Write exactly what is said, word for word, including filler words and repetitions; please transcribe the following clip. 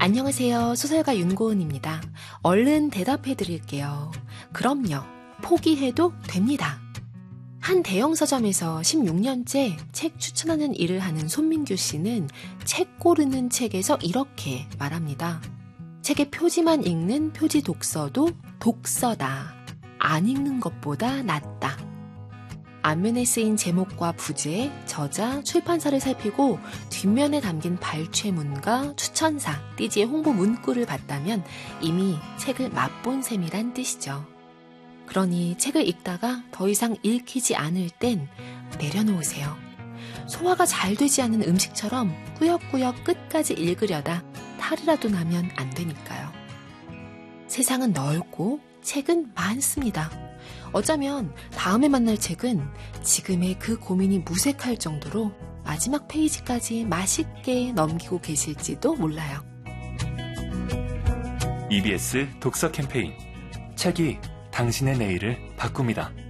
안녕하세요. 소설가 윤고은입니다. 얼른 대답해 드릴게요. 그럼요. 포기해도 됩니다. 한 대형 서점에서 십육 년째 책 추천하는 일을 하는 손민규 씨는 책 고르는 책에서 이렇게 말합니다. 책의 표지만 읽는 표지 독서도 독서다. 안 읽는 것보다 낫다. 앞면에 쓰인 제목과 부제, 저자, 출판사를 살피고 뒷면에 담긴 발췌문과 추천사, 띠지의 홍보 문구를 봤다면 이미 책을 맛본 셈이란 뜻이죠. 그러니 책을 읽다가 더 이상 읽히지 않을 땐 내려놓으세요. 소화가 잘 되지 않는 음식처럼 꾸역꾸역 끝까지 읽으려다 탈이라도 나면 안 되니까요. 세상은 넓고 책은 많습니다. 어쩌면 다음에 만날 책은 지금의 그 고민이 무색할 정도로 마지막 페이지까지 맛있게 넘기고 계실지도 몰라요. 이비에스 독서 캠페인 책이 당신의 내일을 바꿉니다.